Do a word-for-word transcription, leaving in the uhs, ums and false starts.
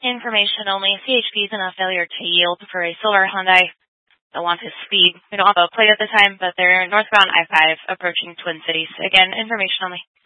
Information only. C H P is in a failure to yield for a silver Hyundai. They'll want his speed. We don't have a plate at the time, but they're northbound I five approaching Twin Cities. Again, information only.